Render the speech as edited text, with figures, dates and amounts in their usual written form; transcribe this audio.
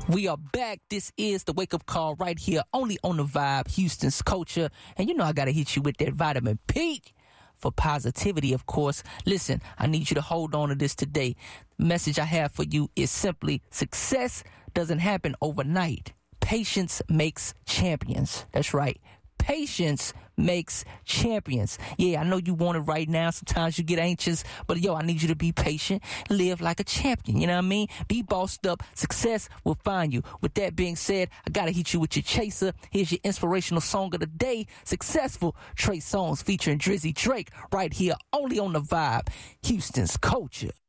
We are back. This is the Wake Up Call right here, only on the Vibe, Houston's Culture. And you know I got to hit you with that vitamin P for positivity, of course. Listen, I need you to hold on to this today. The message I have for you is simply success doesn't happen overnight. Patience makes champions. That's right. Patience makes champions. Yeah, I know you want it right now. Sometimes you get anxious, but I need you to be patient. Live like a champion. You know what I mean? Be bossed up. Success will find you. With that being said, I gotta hit you with your chaser. Here's your inspirational song of the day. Successful Trey Songz featuring Drizzy Drake right here only on the Vibe, Houston's Culture.